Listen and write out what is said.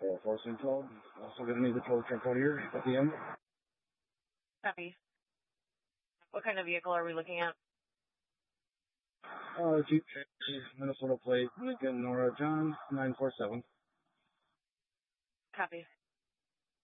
4 Central. Also going to need the tow truck out here at the end. Copy. What kind of vehicle are we looking at? Jeep, Minnesota plate, Lincoln, Nora, John, 947. Copy.